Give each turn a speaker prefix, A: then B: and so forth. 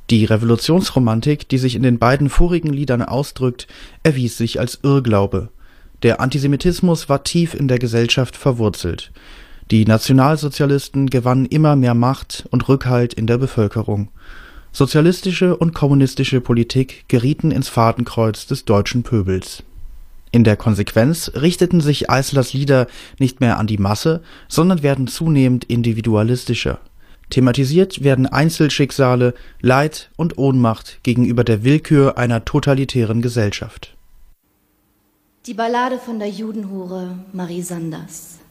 A: Die Revolutionsromantik, die sich in den beiden vorigen Liedern ausdrückt, erwies sich als Irrglaube. Der Antisemitismus war tief in der Gesellschaft verwurzelt. Die Nationalsozialisten gewannen immer mehr Macht und Rückhalt in der Bevölkerung. Sozialistische und kommunistische Politik gerieten ins Fadenkreuz des deutschen Pöbels. In der Konsequenz richteten sich Eislers Lieder nicht mehr an die Masse, sondern werden zunehmend individualistischer. Thematisiert werden Einzelschicksale, Leid und Ohnmacht gegenüber der Willkür einer totalitären Gesellschaft.
B: Die Ballade von der Judenhure Marie Sanders.